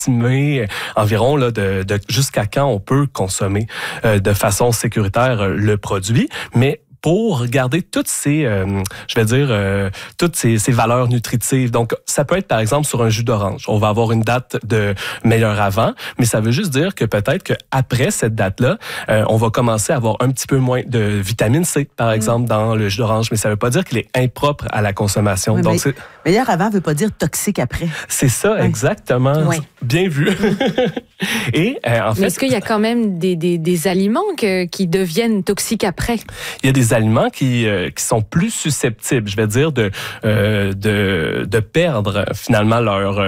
estimer environ là, de jusqu'à quand on peut consommer de façon sécuritaire le produit, mais pour garder toutes ces, toutes ces valeurs nutritives. Donc, ça peut être, par exemple, sur un jus d'orange. On va avoir une date de meilleur avant, mais ça veut juste dire que peut-être qu'après cette date-là, on va commencer à avoir un petit peu moins de vitamine C, par exemple, dans le jus d'orange, mais ça veut pas dire qu'il est impropre à la consommation. Oui, donc, meilleur avant veut pas dire toxique après. C'est ça, exactement. Oui. Bien vu. Et, en fait... Mais est-ce qu'il y a quand même des aliments qui deviennent toxiques après? Il y a des aliments qui sont plus susceptibles, je vais dire, de perdre finalement leur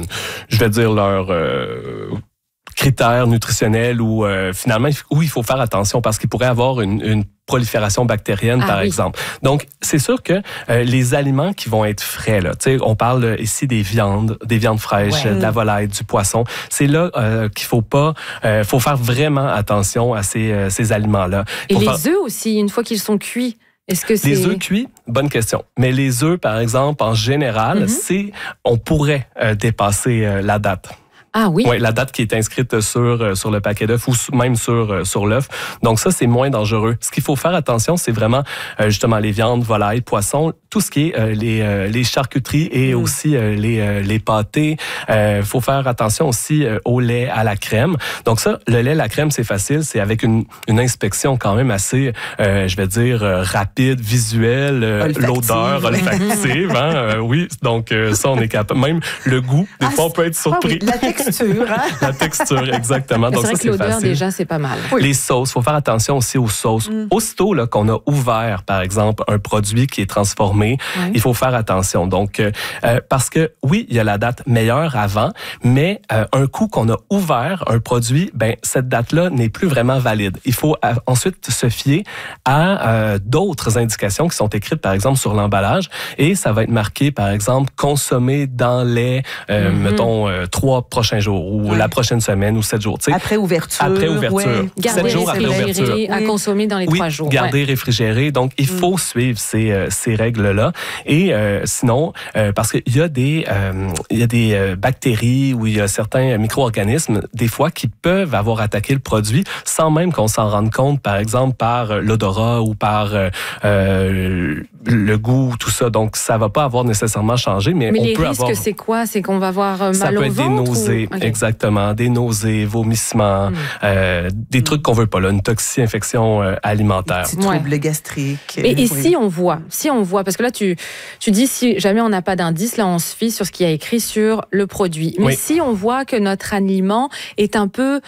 critères nutritionnels ou finalement où il faut faire attention parce qu'il pourrait avoir une prolifération bactérienne, par exemple. Donc, c'est sûr que les aliments qui vont être frais, là, on parle ici des viandes fraîches, de la volaille, du poisson. C'est là qu'il faut faire vraiment attention à ces aliments-là. Et les œufs aussi, une fois qu'ils sont cuits. Est-ce que c'est... Les œufs cuits, bonne question. Mais les œufs, par exemple, en général, on pourrait dépasser la date. Ah oui? Oui, la date qui est inscrite sur le paquet d'œufs ou même sur l'œuf. Donc ça, c'est moins dangereux. Ce qu'il faut faire attention, c'est vraiment justement les viandes, volailles, poissons, tout ce qui est les charcuteries et aussi les pâtés. Faut faire attention aussi au lait à la crème. Donc ça, le lait à la crème, c'est facile. C'est avec une inspection quand même assez, rapide, visuelle, l'odeur olfactive. Oui, donc ça, on est capable. Même le goût, des fois, on peut être surpris. Oui, la texture, hein? La texture, exactement. C'est donc vrai ça, que l'odeur, facile. déjà, c'est pas mal. Oui. Les sauces, il faut faire attention aussi aux sauces. Aussitôt là, qu'on a ouvert, par exemple, un produit qui est transformé, il faut faire attention. Donc, parce que, oui, il y a la date meilleure avant, mais un coup qu'on a ouvert un produit, cette date-là n'est plus vraiment valide. Il faut ensuite se fier à d'autres indications qui sont écrites, par exemple, sur l'emballage, et ça va être marqué, par exemple, consommer dans les, mettons, 3 prochains jours, ou la prochaine semaine, ou 7 jours. Après ouverture. Après ouverture. Garder 7 jours après ouverture. à consommer dans les 3 jours. Garder réfrigéré. Donc, il faut suivre ces règles-là. Et sinon, parce qu'il y a des bactéries ou il y a certains micro-organismes, des fois, qui peuvent avoir attaqué le produit sans même qu'on s'en rende compte, par exemple, par l'odorat ou par le goût, tout ça. Donc, ça va pas avoir nécessairement changé, mais on les peut risques, avoir... c'est quoi? C'est qu'on va avoir mal au ventre? Ça peut être des nausées, exactement. Des nausées, vomissements, des trucs qu'on veut pas, là, une toxi-infection alimentaire. Des petits troubles gastriques. Et si on voit, parce que là, tu dis, si jamais on n'a pas d'indice, là, on se fie sur ce qui a écrit sur le produit. Mais si on voit que notre aliment est un peu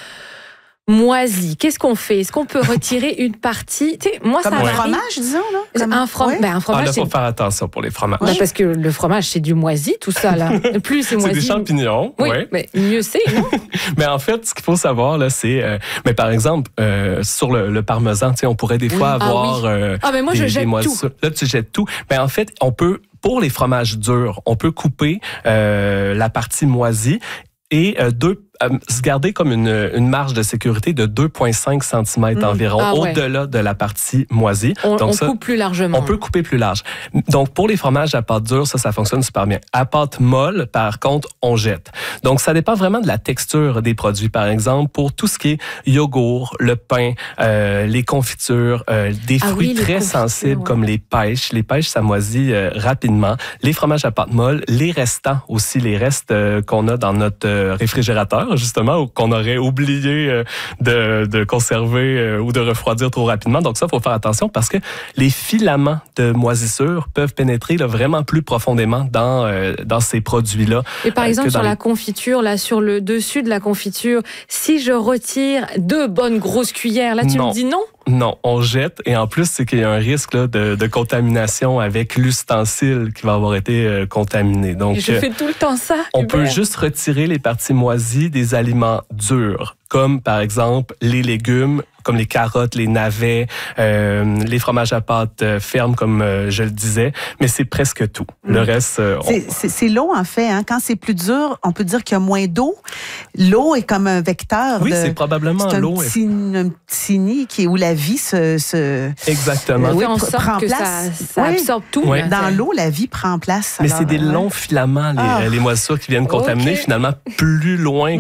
moisi, qu'est-ce qu'on fait? Est-ce qu'on peut retirer une partie? Moi, comme ça un m'arrive. fromage, disons, là? Un fromage, Il faut faire attention pour les fromages. Parce que le fromage, c'est du moisi, tout ça, là. Plus c'est moisi. C'est des champignons. Oui, mais mieux c'est, non? Mais en fait, ce qu'il faut savoir, là, c'est... mais par exemple, sur le parmesan, on pourrait des fois avoir mais moi, je jette moisissures. tout. Là, tu jettes tout. Mais en fait, on peut, pour les fromages durs, on peut couper la partie moisie et se garder comme une marge de sécurité de 2,5 cm environ, au-delà de la partie moisie. On coupe plus largement. On peut couper plus large. Donc, pour les fromages à pâte dure, ça fonctionne super bien. À pâte molle, par contre, on jette. Donc, ça dépend vraiment de la texture des produits. Par exemple, pour tout ce qui est yogourt, le pain, les confitures, des fruits très sensibles comme les pêches. Les pêches, ça moisit rapidement. Les fromages à pâte molle, les restants aussi, les restes qu'on a dans notre réfrigérateur, justement, ou qu'on aurait oublié de conserver ou de refroidir trop rapidement. Donc ça, il faut faire attention parce que les filaments de moisissure peuvent pénétrer là, vraiment plus profondément dans ces produits-là. Et par exemple, sur la confiture, là, sur le dessus de la confiture, si je retire 2 bonnes grosses cuillères, là, tu me dis non? Non, on jette. Et en plus, c'est qu'il y a un risque là, de contamination avec l'ustensile qui va avoir été contaminé. Donc, je fais tout le temps ça. On peut juste retirer les parties moisies des aliments durs, comme par exemple les légumes, comme les carottes, les navets, les fromages à pâte ferme, comme je le disais, mais c'est presque tout. Le reste... C'est l'eau, en fait. Hein? Quand c'est plus dur, on peut dire qu'il y a moins d'eau. L'eau est comme un vecteur. Oui, c'est probablement l'eau. C'est un petit nid où la vie se Exactement. prend place. Ça absorbe tout. Oui. Dans l'eau, la vie prend place. Mais c'est des longs filaments, les moisissures qui viennent contaminer finalement plus loin